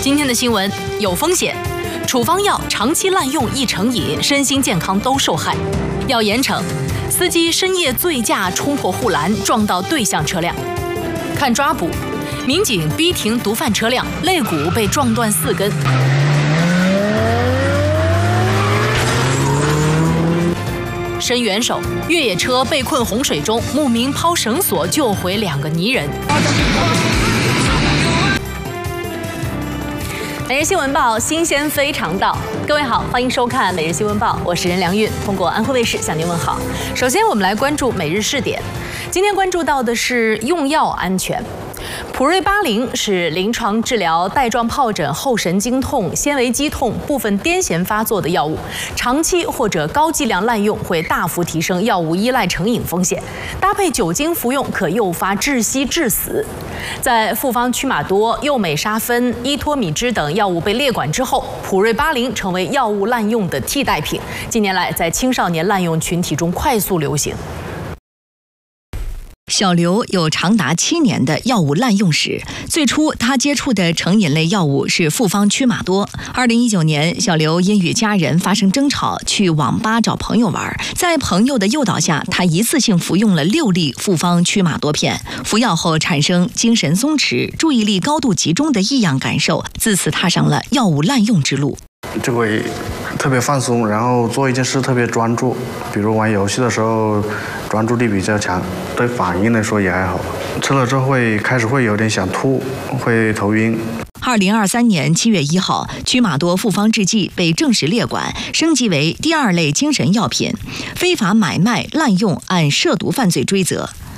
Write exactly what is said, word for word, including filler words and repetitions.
今天的新闻有风险，处方药长期滥用易成瘾，身心健康都受害，要严惩。司机深夜醉驾冲破护栏，撞到对向车辆。看抓捕，民警逼停毒贩车辆，肋骨被撞断四根。伸援手，越野车被困洪水中，牧民抛绳索救回两个泥人。每日新闻报，新鲜非常到。各位好，欢迎收看每日新闻报，我是任良韵，通过安徽卫视向您问好。首先，我们来关注每日试点。今天关注到的是用药安全。普瑞巴林是临床治疗带状疱疹后神经痛、纤维肌痛、部分癫痫发作的药物，长期或者高剂量滥用会大幅提升药物依赖成瘾风险，搭配酒精服用可诱发窒息致死。在复方曲马多、右美沙芬、依托米脂等药物被列管之后，普瑞巴林成为药物滥用的替代品，近年来在青少年滥用群体中快速流行。 小刘有长达七年的药物滥用史。最初，他接触的成瘾类药物是复方曲马多。二零一九年，小刘因与家人发生争吵，去网吧找朋友玩。在朋友的诱导下，他一次性服用了六粒复方曲马多片。服药后产生精神松弛、注意力高度集中的异样感受，自此踏上了药物滥用之路。 就会特别放松，然后做一件事特别专注，比如玩游戏的时候专注力比较强，对反应来说也还好。吃了之后会开始会有点想吐，会头晕。 二零二三年七月一号，曲马多复方制剂被正式列管，升级为第二类精神药品，非法买卖滥用按涉毒犯罪追责。